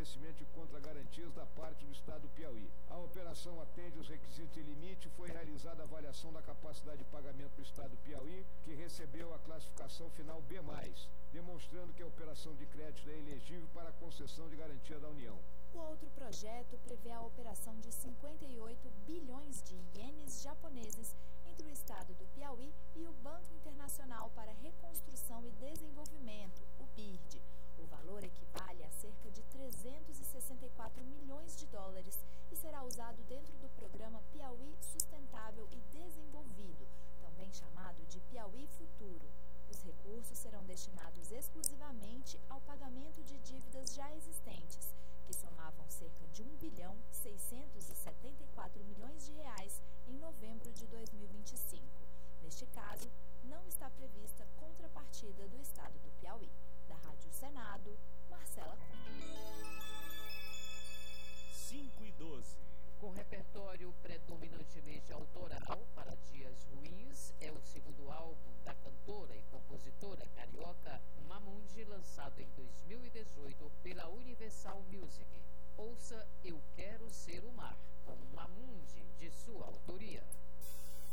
reconhecimento de contragarantias da parte do Estado do Piauí. A operação atende os requisitos de limite e foi realizada a avaliação da capacidade de pagamento do Estado do Piauí, que recebeu a classificação final B+, demonstrando que a operação de crédito é elegível para a concessão de garantia da União. O outro projeto prevê a operação de 58 bilhões de ienes japoneses entre o Estado do Piauí e o Banco Internacional para Reconstrução e Desenvolvimento, o BIRD. O valor equivale a cerca de 364 milhões de dólares e será usado dentro do programa Piauí Sustentável e Desenvolvido, também chamado de Piauí Futuro. Os recursos serão destinados exclusivamente ao pagamento de dívidas já existentes, que somavam cerca de 1.674 bilhões de reais em novembro de 2025. Neste caso, não está prevista contrapartida do Estado do Piauí. Da Rádio Senado, Marcela Conde. 5:12. Com repertório predominantemente autoral para Dias Ruins, é o segundo álbum da cantora e compositora carioca Mamundi, lançado em 2018 pela Universal Music. Ouça Eu Quero Ser o Mar, com Mamundi, de sua autoria.